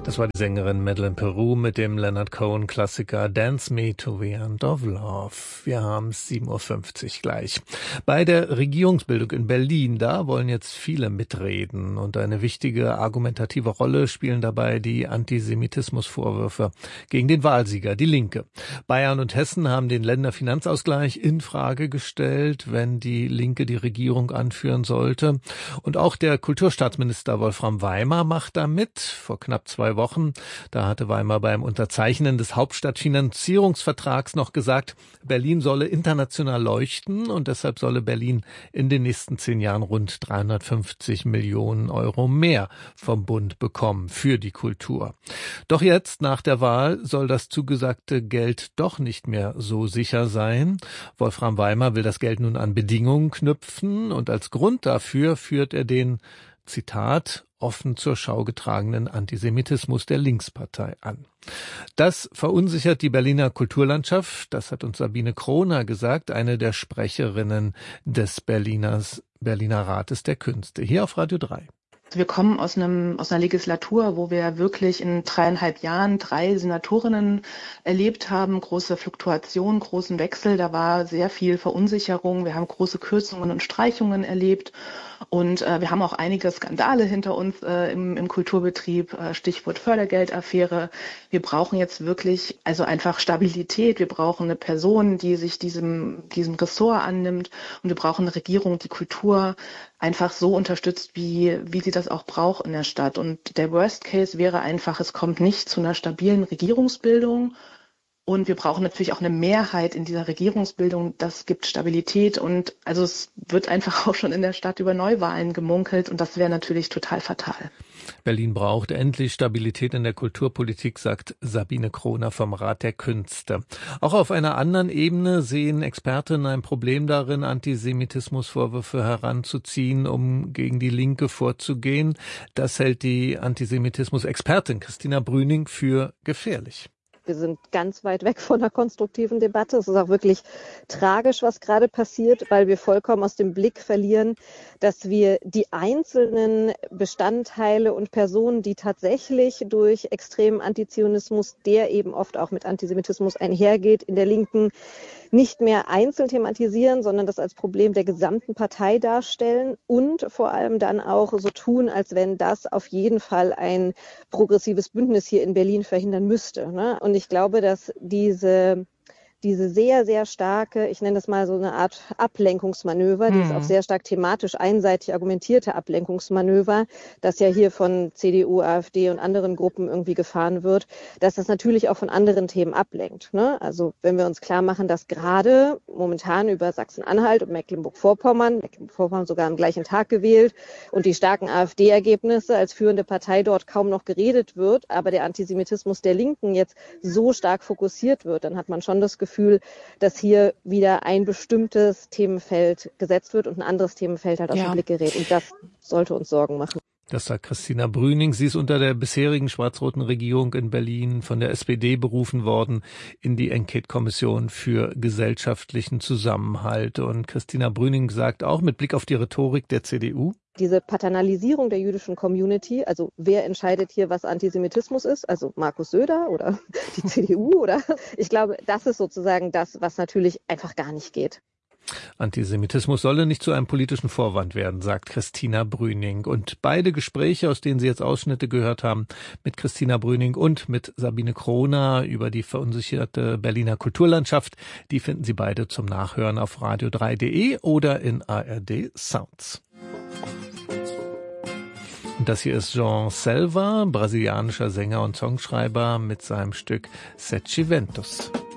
Das war die Sängerin Madeleine Peru mit dem Leonard Cohen-Klassiker Dance Me to the End of Love. Wir haben es 7.50 Uhr gleich. Bei der Regierungsbildung in Berlin, da wollen jetzt viele mitreden. Und eine wichtige argumentative Rolle spielen dabei die Antisemitismusvorwürfe gegen den Wahlsieger, die Linke. Bayern und Hessen haben den Länderfinanzausgleich in Frage gestellt, wenn die Linke die Regierung anführen sollte. Und auch der Kulturstaatsminister Wolfram Weimer macht da mit. Vor knapp 2 Wochen, da hatte Weimer beim Unterzeichnen des Hauptstadtfinanzierungsvertrags noch gesagt, Berlin solle international leuchten und deshalb solle Berlin in den nächsten 10 Jahren rund 350 Millionen Euro mehr vom Bund bekommen für die Kultur. Doch jetzt, nach der Wahl, soll das zugesagte Geld doch nicht mehr so sicher sein. Wolfram Weimer will das Geld nun an Bedingungen knüpfen und als Grund dafür führt er den, Zitat, offen zur Schau getragenen Antisemitismus der Linkspartei an. Das verunsichert die Berliner Kulturlandschaft, das hat uns Sabine Kroner gesagt, eine der Sprecherinnen des Berliner Rates der Künste, hier auf Radio 3. Wir kommen aus einer Legislatur, wo wir wirklich in 3,5 Jahren 3 Senatorinnen erlebt haben, große Fluktuation, großen Wechsel, da war sehr viel Verunsicherung, wir haben große Kürzungen und Streichungen erlebt und wir haben auch einige Skandale hinter uns im Kulturbetrieb, Stichwort Fördergeldaffäre. Wir brauchen jetzt wirklich also einfach Stabilität, wir brauchen eine Person, die sich diesem Ressort annimmt und wir brauchen eine Regierung, die Kultur einfach so unterstützt, wie sie das auch braucht in der Stadt. Und der Worst Case wäre einfach, es kommt nicht zu einer stabilen Regierungsbildung. Und wir brauchen natürlich auch eine Mehrheit in dieser Regierungsbildung. Das gibt Stabilität. Und also es wird einfach auch schon in der Stadt über Neuwahlen gemunkelt. Und das wäre natürlich total fatal. Berlin braucht endlich Stabilität in der Kulturpolitik, sagt Sabine Kroner vom Rat der Künste. Auch auf einer anderen Ebene sehen Expertinnen ein Problem darin, Antisemitismusvorwürfe heranzuziehen, um gegen die Linke vorzugehen. Das hält die Antisemitismus-Expertin Christina Brüning für gefährlich. Wir sind ganz weit weg von einer konstruktiven Debatte. Es ist auch wirklich tragisch, was gerade passiert, weil wir vollkommen aus dem Blick verlieren, dass wir die einzelnen Bestandteile und Personen, die tatsächlich durch extremen Antizionismus, der eben oft auch mit Antisemitismus einhergeht, in der Linken nicht mehr einzeln thematisieren, sondern das als Problem der gesamten Partei darstellen und vor allem dann auch so tun, als wenn das auf jeden Fall ein progressives Bündnis hier in Berlin verhindern müsste. Ne? Und ich glaube, dass diese sehr, sehr starke, ich nenne das mal so eine Art Ablenkungsmanöver, dieses auch sehr stark thematisch einseitig argumentierte Ablenkungsmanöver, das ja hier von CDU, AfD und anderen Gruppen irgendwie gefahren wird, dass das natürlich auch von anderen Themen ablenkt. Ne? Also wenn wir uns klar machen, dass gerade momentan über Sachsen-Anhalt und Mecklenburg-Vorpommern sogar am gleichen Tag gewählt und die starken AfD-Ergebnisse als führende Partei dort kaum noch geredet wird, aber der Antisemitismus der Linken jetzt so stark fokussiert wird, dann hat man schon das Gefühl, dass hier wieder ein bestimmtes Themenfeld gesetzt wird und ein anderes Themenfeld halt aus dem Blick gerät. Und das sollte uns Sorgen machen. Das sagt Christina Brüning. Sie ist unter der bisherigen schwarz-roten Regierung in Berlin von der SPD berufen worden in die Enquete-Kommission für gesellschaftlichen Zusammenhalt. Und Christina Brüning sagt auch mit Blick auf die Rhetorik der CDU: Diese Paternalisierung der jüdischen Community, also wer entscheidet hier, was Antisemitismus ist, also Markus Söder oder die CDU, oder? Ich glaube, das ist sozusagen das, was natürlich einfach gar nicht geht. Antisemitismus solle nicht zu einem politischen Vorwand werden, sagt Christina Brüning. Und beide Gespräche, aus denen Sie jetzt Ausschnitte gehört haben, mit Christina Brüning und mit Sabine Kroner über die verunsicherte Berliner Kulturlandschaft, die finden Sie beide zum Nachhören auf radio3.de oder in ARD Sounds. Und das hier ist Jean Selva, brasilianischer Sänger und Songschreiber mit seinem Stück Sete Ventos.